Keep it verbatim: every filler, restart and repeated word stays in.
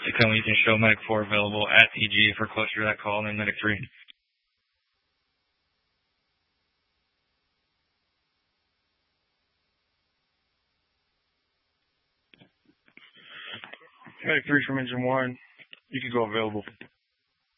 Tacoma, you can show Medic four available at E G if we're closer to that call, and then Medic three. Medic three from engine one, you can go available.